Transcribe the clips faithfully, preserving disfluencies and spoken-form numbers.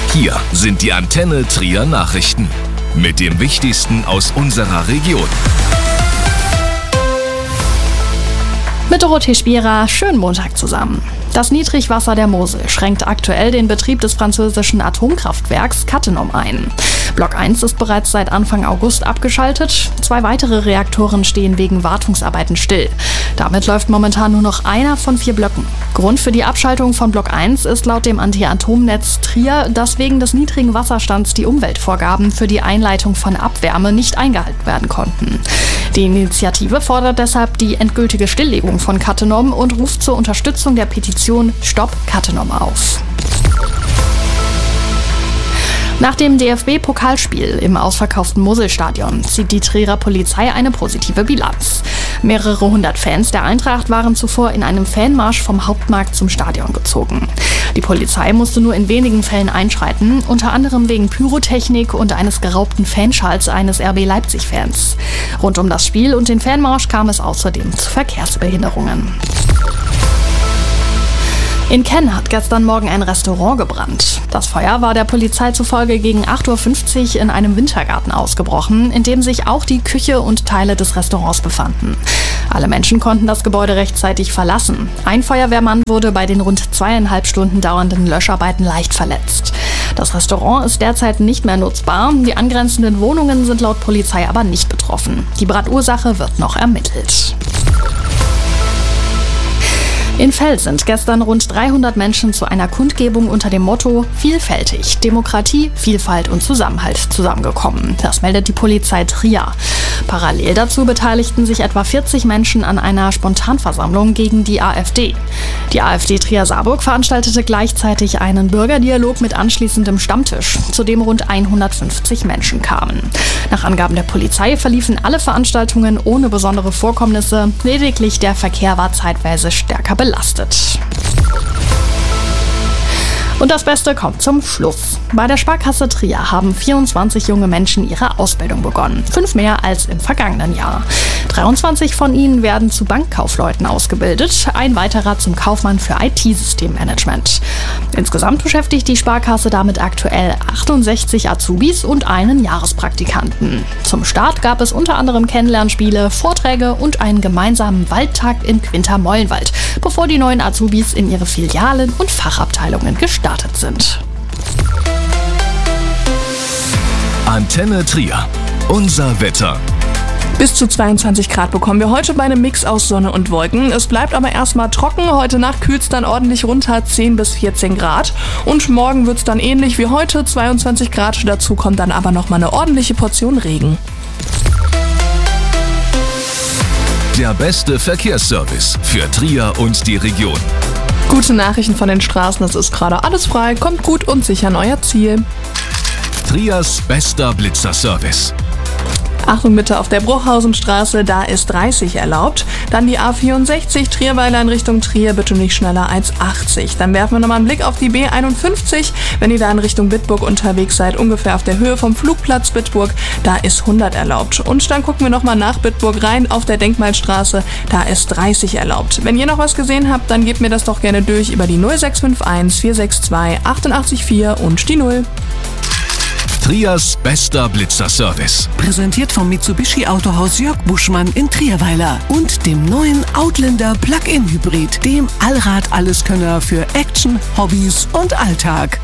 Hier sind die Antenne Trier Nachrichten mit dem Wichtigsten aus unserer Region. Mit Dorothee Spierer, schönen Montag zusammen. Das Niedrigwasser der Mosel schränkt aktuell den Betrieb des französischen Atomkraftwerks Cattenom ein. Block eins ist bereits seit Anfang August abgeschaltet. Zwei weitere Reaktoren stehen wegen Wartungsarbeiten still. Damit läuft momentan nur noch einer von vier Blöcken. Grund für die Abschaltung von Block eins ist laut dem Anti-Atom-Netz Trier, dass wegen des niedrigen Wasserstands die Umweltvorgaben für die Einleitung von Abwärme nicht eingehalten werden konnten. Die Initiative fordert deshalb die endgültige Stilllegung von Cattenom und ruft zur Unterstützung der Petition Stopp Cattenom auf. Nach dem D F B-Pokalspiel im ausverkauften Moselstadion zieht die Trierer Polizei eine positive Bilanz. Mehrere hundert Fans der Eintracht waren zuvor in einem Fanmarsch vom Hauptmarkt zum Stadion gezogen. Die Polizei musste nur in wenigen Fällen einschreiten, unter anderem wegen Pyrotechnik und eines geraubten Fanschals eines R B Leipzig-Fans. Rund um das Spiel und den Fanmarsch kam es außerdem zu Verkehrsbehinderungen. In Kenn hat gestern Morgen ein Restaurant gebrannt. Das Feuer war der Polizei zufolge gegen acht Uhr fünfzig in einem Wintergarten ausgebrochen, in dem sich auch die Küche und Teile des Restaurants befanden. Alle Menschen konnten das Gebäude rechtzeitig verlassen. Ein Feuerwehrmann wurde bei den rund zweieinhalb Stunden dauernden Löscharbeiten leicht verletzt. Das Restaurant ist derzeit nicht mehr nutzbar. Die angrenzenden Wohnungen sind laut Polizei aber nicht betroffen. Die Brandursache wird noch ermittelt. In Feld sind gestern rund dreihundert Menschen zu einer Kundgebung unter dem Motto Vielfältig, Demokratie, Vielfalt und Zusammenhalt zusammengekommen. Das meldet die Polizei Trier. Parallel dazu beteiligten sich etwa vierzig Menschen an einer Spontanversammlung gegen die AfD. Die AfD Trier-Saarburg veranstaltete gleichzeitig einen Bürgerdialog mit anschließendem Stammtisch, zu dem rund hundertfünfzig Menschen kamen. Nach Angaben der Polizei verliefen alle Veranstaltungen ohne besondere Vorkommnisse. Lediglich der Verkehr war zeitweise stärker belastet. Und das Beste kommt zum Schluss. Bei der Sparkasse Trier haben vierundzwanzig junge Menschen ihre Ausbildung begonnen. Fünf mehr als im vergangenen Jahr. dreiundzwanzig von ihnen werden zu Bankkaufleuten ausgebildet, ein weiterer zum Kaufmann für I T-Systemmanagement. Insgesamt beschäftigt die Sparkasse damit aktuell achtundsechzig Azubis und einen Jahrespraktikanten. Zum Start gab es unter anderem Kennenlernspiele, Vorträge und einen gemeinsamen Waldtag in Quinta-Mollenwald, bevor die neuen Azubis in ihre Filialen und Fachabteilungen gestartet sind. Antenne Trier. Unser Wetter. Bis zu zweiundzwanzig Grad bekommen wir heute bei einem Mix aus Sonne und Wolken. Es bleibt aber erstmal trocken. Heute Nacht kühlt es dann ordentlich runter, zehn bis vierzehn Grad. Und morgen wird es dann ähnlich wie heute, zweiundzwanzig Grad. Dazu kommt dann aber nochmal eine ordentliche Portion Regen. Der beste Verkehrsservice für Trier und die Region. Gute Nachrichten von den Straßen, es ist gerade alles frei, kommt gut und sicher an euer Ziel. Triers bester Blitzerservice. Achtung bitte auf der Bruchhausenstraße, da ist dreißig erlaubt. Dann die A vierundsechzig, Trierweiler in Richtung Trier, bitte nicht schneller als achtzig. Dann werfen wir nochmal einen Blick auf die B einundfünfzig, wenn ihr da in Richtung Bitburg unterwegs seid, ungefähr auf der Höhe vom Flugplatz Bitburg, da ist hundert erlaubt. Und dann gucken wir nochmal nach Bitburg rein auf der Denkmalstraße, da ist dreißig erlaubt. Wenn ihr noch was gesehen habt, dann gebt mir das doch gerne durch über die null sechs fünf eins vier sechs zwei acht vier und die null. Triers bester Blitzerservice. Präsentiert vom Mitsubishi Autohaus Jörg Buschmann in Trierweiler und dem neuen Outlander Plug-in Hybrid, dem Allrad-Alleskönner für Action, Hobbys und Alltag.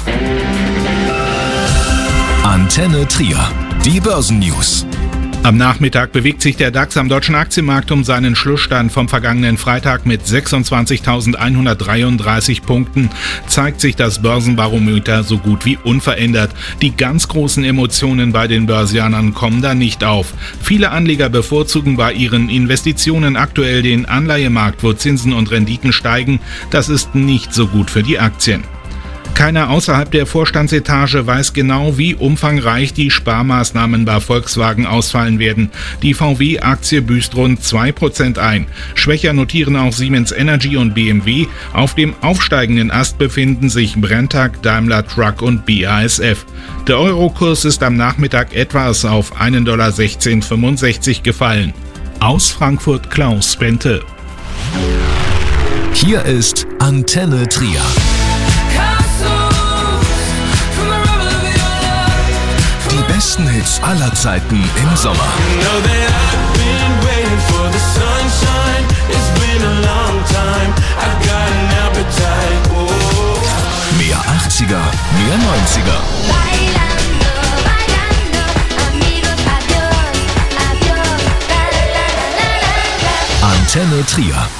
Antenne Trier. Die Börsennews. Am Nachmittag bewegt sich der DAX am deutschen Aktienmarkt um seinen Schlussstand vom vergangenen Freitag mit sechsundzwanzigtausendeinhundertdreiunddreißig Punkten. Zeigt sich das Börsenbarometer so gut wie unverändert. Die ganz großen Emotionen bei den Börsianern kommen da nicht auf. Viele Anleger bevorzugen bei ihren Investitionen aktuell den Anleihemarkt, wo Zinsen und Renditen steigen. Das ist nicht so gut für die Aktien. Keiner außerhalb der Vorstandsetage weiß genau, wie umfangreich die Sparmaßnahmen bei Volkswagen ausfallen werden. Die V W-Aktie büßt rund zwei Prozent ein. Schwächer notieren auch Siemens Energy und B M W. Auf dem aufsteigenden Ast befinden sich Brenntag, Daimler Truck und B A S F. Der Eurokurs ist am Nachmittag etwas auf einen Dollar sechzehn fünfundsechzig gefallen. Aus Frankfurt Klaus Bente. Hier ist Antenne Trier. Castles from the größten Hits aller Zeiten im Sommer. Mehr achtziger, mehr neunziger. Antenne Trier.